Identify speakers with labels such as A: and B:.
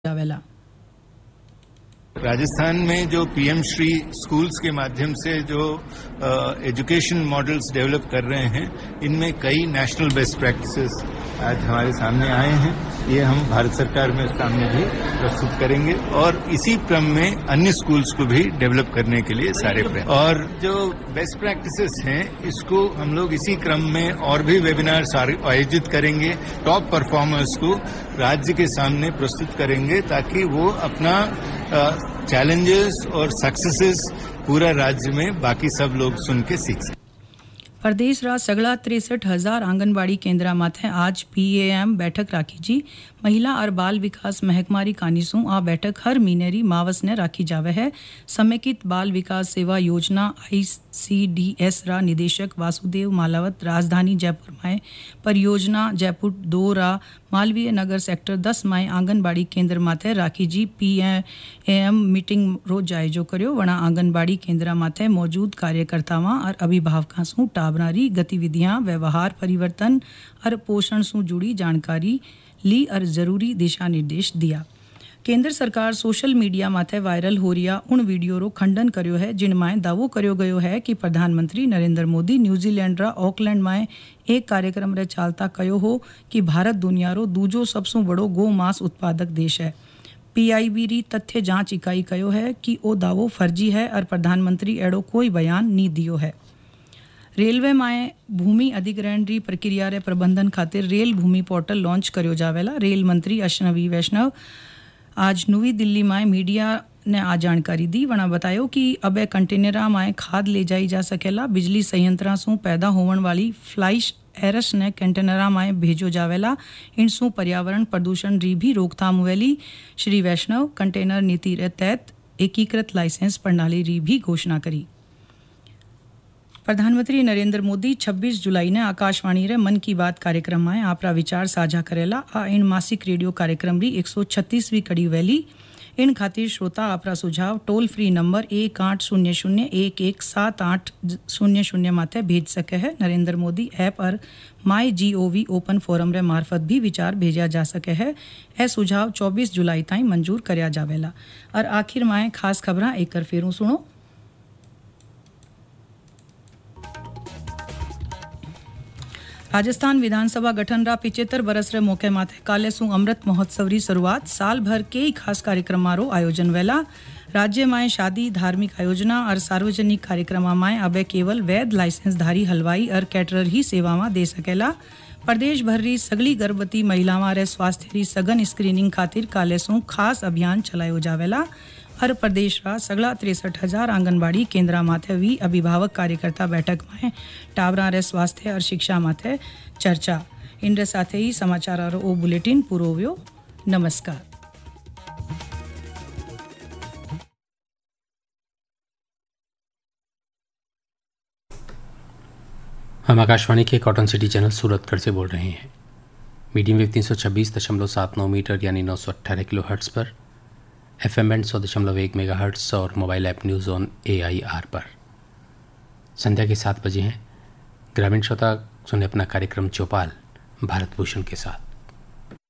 A: जावेला।
B: राजस्थान में जो पीएम श्री स्कूल्स के माध्यम से जो एजुकेशन मॉडल्स डेवलप कर रहे हैं, इनमें कई नेशनल बेस्ट प्रैक्टिसेस आज हमारे सामने आए हैं। ये हम भारत सरकार में सामने भी प्रस्तुत करेंगे और इसी क्रम में अन्य स्कूल्स को भी डेवलप करने के लिए सारे प्रयास। और जो बेस्ट प्रैक्टिसेस हैं, इसको हम लोग इसी क्रम में और भी वेबिनार्स आयोजित करेंगे। टॉप परफॉर्मर्स को राज्य के सामने प्रस्तुत करेंगे ताकि वो अपना चैलेंजेस और सक्सेसेस पूरा राज्य में बाकी सब लोग सुन के सीख सकें।
A: प्रदेश राज सगळा 63,000 आंगनबाड़ी केंद्रा माथे आज PAM बैठक राखी जी। महिला और बाल विकास महकमारी कानीसू आ बैठक हर महीनेरी मावस ने राखी जावे है। समेकित बाल विकास सेवा योजना ICDS रा निदेशक वासुदेव मालावत राजधानी जयपुर में परियोजना जयपुर 2 रा मालवीय नगर सेक्टर 10 में आंगनबाड़ी केंद्र माथे राखी जी PAM मीटिंग रोज जायजो कर्यो। वणा आंगनबाड़ी केंद्र माथे मौजूद कार्यकर्तावां और अभिभावकों सु टाबरारी गतिविधियां, व्यवहार परिवर्तन और पोषण सु जुड़ी जानकारी ली और जरूरी दिशा निर्देश दिया। केंद्र सरकार सोशल मीडिया माथे वायरल हो रिया उन वीडियो रो खंडन कर्यो है जिनमें दावो कर्यो गयो है कि प्रधानमंत्री नरेंद्र मोदी न्यूजीलैंड रा ऑकलैंड में एक कार्यक्रम रे चालता कयो हो कि भारत दुनिया रो दूजो सबसु बड़ो गो मांस उत्पादक देश है। PIB री तथ्य जांच इकाई कयो है कि ओ दावो फर्जी है और प्रधानमंत्री एड़ो कोई बयान नी दियो है। रेलवे में भूमि अधिग्रहण री प्रक्रिया रे प्रबंधन खातिर रेल भूमि पोर्टल लॉन्च कर्यो जावेला। रेल मंत्री अश्विनी वैष्णव आज नवी दिल्ली में मीडिया ने आ जानकारी दी। वणा बतायो कि अबे कंटेनरा में खाद ले जाई जा सकेला। बिजली संयंत्रा सु पैदा होवन वाली फ्लाइश एरस ने कंटेनरा में भेजो जावेला। इनसु पर्यावरण प्रदूषण री भी रोकथाम हुएली। श्री वैष्णव कंटेनर नीति रे तहत एकीकृत लाइसेंस प्रणाली री भी घोषणा करी। प्रधानमंत्री नरेंद्र मोदी 26 जुलाई ने आकाशवाणी रे मन की बात कार्यक्रम में आपरा विचार साझा करेला। आ इन मासिक रेडियो कार्यक्रम री 136वीं कड़ी वैली। इन खातिर श्रोता आपरा सुझाव टोल फ्री नंबर 1800117800 माथे भेज सके है। नरेंद्र मोदी ऐप और MyGov ओपन फोरम रे मार्फत भी विचार भेजा जा सके है। ए सुझाव 24 जुलाई ताईं मंजूर करया जावेला। और आखिर में खास खबरां एक कर फेरू सुनो। राजस्थान विधानसभा गठन रा 75 बरस रे मौके माथे काले सु अमृत महोत्सव री शुरुआत। साल भर के खास कार्यक्रम रो आयोजन वेला। राज्य में शादी, धार्मिक आयोजना और सार्वजनिक कार्यक्रम में अबे केवल वैध लाइसेंसधारी हलवाई और कैटरर ही सेवावां दे सकेला। प्रदेश भर री सगली गर्भवती महिलावां रे स्वास्थ्य री सघन स्क्रीनिंग खातिर काले सु खास अभियान चलायो जावेला। हर प्रदेश रा सगला 63,000 आंगनबाड़ी केंद्रा माथे भी अभिभावक कार्यकर्ता बैठक में टावरा रे स्वास्थ्य और शिक्षा माथे चर्चा। इन साथे ही समाचार रो ओ बुलेटिन पूरो हुयो। नमस्कार।
C: हम आकाशवाणी के कॉटन सिटी चैनल सूरतगढ़ से बोल रहे हैं। मीडियम वेव 326.79 मीटर यानी 918 किलोहर्ट्ज पर, FM बैंड 100.1 मेगाहर्ट्ज और mobile app news on AIR पर। संध्या के 7 बजे हैं। ग्रामीण श्रोता सुने अपना कार्यक्रम चौपाल भारत भूषण के साथ।